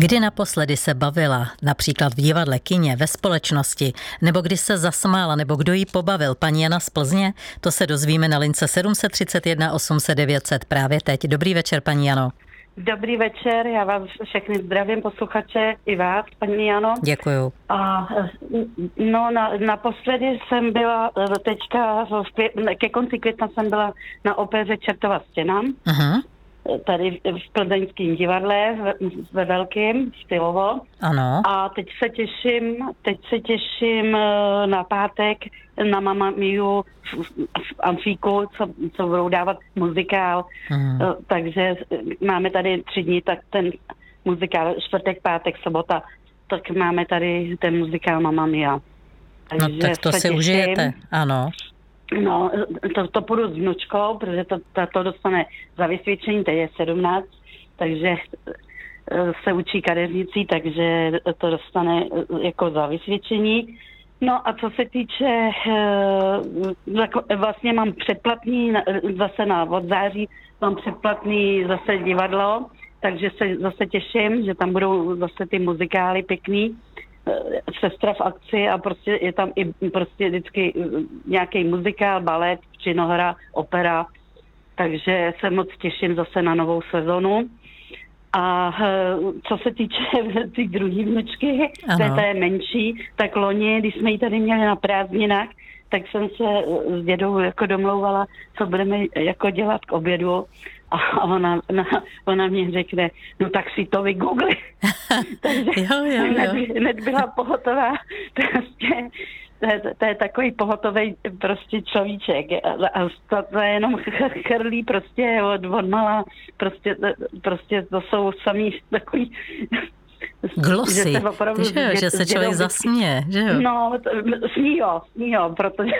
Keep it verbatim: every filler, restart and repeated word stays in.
Kdy naposledy se bavila, například v divadle, kině, ve společnosti, nebo kdy se zasmála, nebo kdo jí pobavil, paní Jana z Plzně? To se dozvíme na lince sedm tři jedna osm set devět set právě teď. Dobrý večer, paní Jano. Dobrý večer, já vás všechny zdravím, posluchače, i vás, paní Jano. Děkuju. A no, na, naposledy jsem byla teďka, v květ, ke konci května jsem byla na opeře Čertova stěna. Uh-huh. Tady v plzeňském divadle, ve, ve velkém, stylovo. Ano. A teď se těším, teď se těším na pátek na Mamma Miu v, v Amfíku, co, co budou dávat muzikál. Hmm. Takže máme tady tři dny, tak ten muzikál, čtvrtek, pátek, sobota, tak máme tady ten muzikál Mamma Mia. Takže no tak to si těším. Užijete, ano. No, to, to půjdu s vnučkou, protože to, to, to dostane za vysvědčení, to je sedmnáct, takže se učí kadeřnicí, takže to dostane jako za vysvědčení. No a co se týče, vlastně mám předplatný, zase na od září mám předplatný zase divadlo, takže se zase těším, že tam budou zase ty muzikály pěkný. Sestra v akci a prostě je tam i prostě vždycky nějaký muzikál, balet, činohra, opera, takže se moc těším zase na novou sezonu. A co se týče ty druhý vnučky, ta je menší, tak loni, když jsme ji tady měli na prázdninách, tak jsem se s dědou jako domlouvala, co budeme jako dělat k obědu. A ona, ona, ona mě řekne, no tak si to vygoogli. Takže jo, jo, jo. Hned, hned byla pohotová. Prostě, to, je, to je takový pohotový prostě človíček. A, a to, to je jenom chrlí prostě od, od mala. Prostě, prostě to jsou samý takový... Glosy, že, se, opravdu, že, že se člověk zasměje, že jo? No, sní jo, sní jo, protože